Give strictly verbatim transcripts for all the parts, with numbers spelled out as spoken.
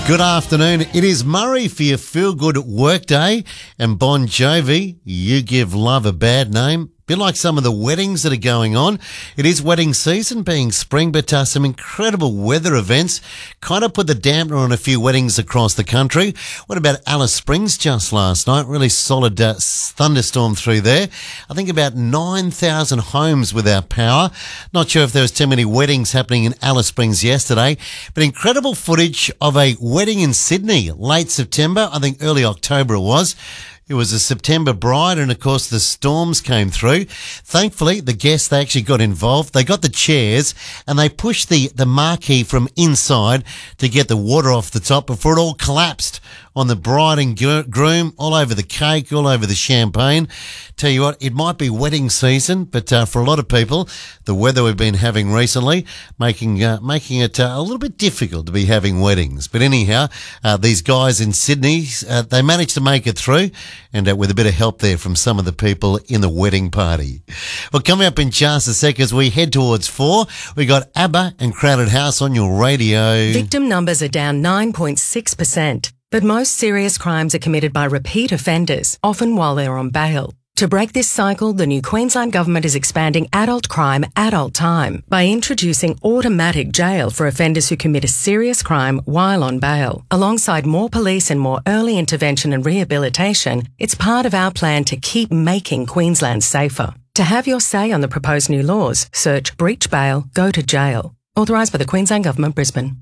Good afternoon. It is Murray for your feel-good workday, and Bon Jovi, You Give Love a Bad Name. Bit like some of the weddings that are going on. It is wedding season, being spring, but uh, some incredible weather events kind of put the dampener on a few weddings across the country. What about Alice Springs just last night? Really solid uh, thunderstorm through there. I think about nine thousand homes without power. Not sure if there was too many weddings happening in Alice Springs yesterday, but incredible footage of a wedding in Sydney, late September, I think early October it was. It was a September bride, and of course the storms came through. Thankfully, the guests, they actually got involved. They got the chairs and they pushed the, the marquee from inside to get the water off the top before it all collapsed on the bride and groom, all over the cake, all over the champagne. Tell you what, it might be wedding season, but uh, for a lot of people, the weather we've been having recently, making uh, making it uh, a little bit difficult to be having weddings. But anyhow, uh, these guys in Sydney, uh, they managed to make it through, and uh, with a bit of help there from some of the people in the wedding party. Well, coming up in just a sec as we head towards four, we got ABBA and Crowded House on your radio. Victim numbers are down nine point six percent. But most serious crimes are committed by repeat offenders, often while they're on bail. To break this cycle, the new Queensland Government is expanding adult crime, adult time by introducing automatic jail for offenders who commit a serious crime while on bail. Alongside more police and more early intervention and rehabilitation, it's part of our plan to keep making Queensland safer. To have your say on the proposed new laws, search Breach Bail, Go to Jail. Authorised by the Queensland Government, Brisbane.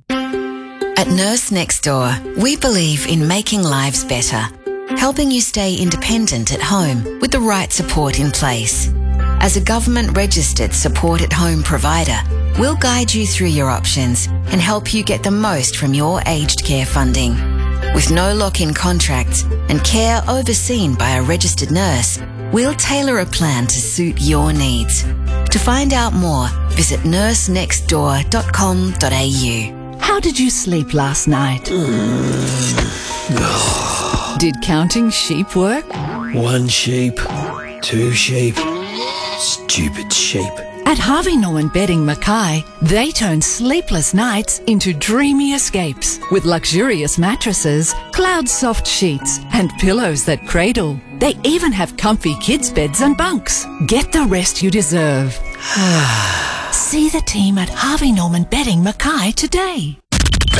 At Nurse Next Door, we believe in making lives better, helping you stay independent at home with the right support in place. As a government-registered support-at-home provider, we'll guide you through your options and help you get the most from your aged care funding. With no lock-in contracts and care overseen by a registered nurse, we'll tailor a plan to suit your needs. To find out more, visit nurse next door dot com dot a u. How did you sleep last night? Did counting sheep work? One sheep, two sheep, stupid sheep. At Harvey Norman Bedding Mackay, they turn sleepless nights into dreamy escapes with luxurious mattresses, cloud-soft sheets, and pillows that cradle. They even have comfy kids' beds and bunks. Get the rest you deserve. See the team at Harvey Norman Bedding Mackay today.